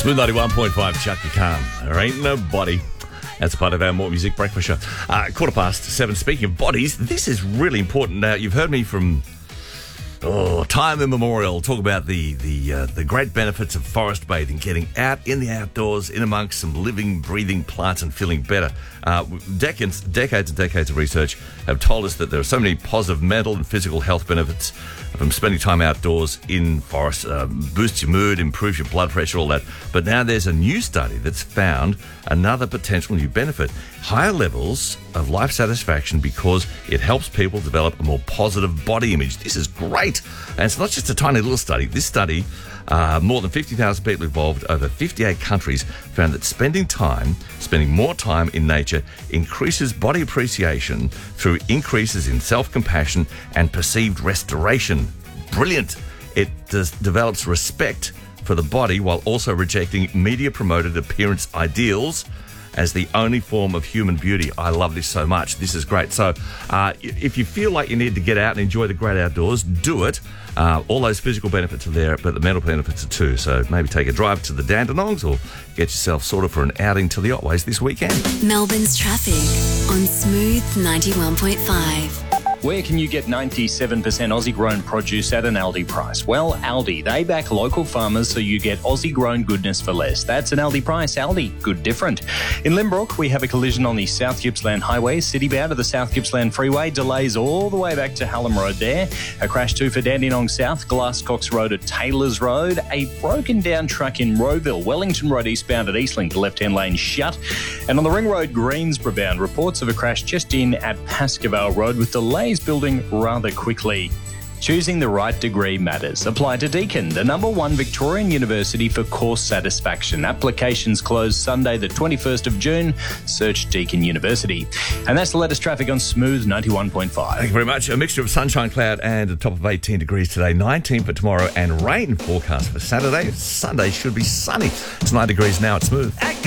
Smooth 91.5, Chaka Khan. There ain't nobody. That's part of our More Music Breakfast Show. 7:15. Speaking of bodies, this is really important. Now, you've heard me from time immemorial talk about the great benefits of forest bathing, getting out in the outdoors, in amongst some living, breathing plants and feeling better. Decades and decades of research have told us that there are so many positive mental and physical health benefits from spending time outdoors in forests. Boosts your mood, improves your blood pressure, all that. But now there's a new study that's found another potential new benefit: higher levels of life satisfaction because it helps people develop a more positive body image. This is great. And it's not just a tiny little study. This study, more than 50,000 people involved over 58 countries, found that spending more time in nature increases body appreciation through increases in self-compassion and perceived restoration. Brilliant. It develops respect for the body while also rejecting media-promoted appearance ideals as the only form of human beauty. I love this so much. This is great. So if you feel like you need to get out and enjoy the great outdoors, do it. All those physical benefits are there, but the mental benefits are too. So maybe take a drive to the Dandenongs or get yourself sorted for an outing to the Otways this weekend. Melbourne's traffic on Smooth 91.5. Where can you get 97% Aussie-grown produce at an Aldi price? Well, Aldi. They back local farmers so you get Aussie-grown goodness for less. That's an Aldi price. Aldi. Good different. In Limbrook, we have a collision on the South Gippsland Highway, city-bound to the South Gippsland Freeway. Delays all the way back to Hallam Road there. A crash too for Dandenong South, Glasscox Road at Taylors Road. A broken-down truck in Rowville, Wellington Road eastbound at Eastlink, the left-hand lane shut. And on the Ring Road, Greensborough bound, reports of a crash just in at Pascoe Road with delays building rather quickly. Choosing the right degree matters. Apply to Deakin, the #1 Victorian university for course satisfaction. Applications close Sunday the 21st of June. Search Deakin University. And that's the latest traffic on Smooth 91.5. Thank you very much. A mixture of sunshine, cloud and a top of 18 degrees today, 19 for tomorrow and rain forecast for Saturday. Sunday should be sunny. It's 9 degrees now at Smooth.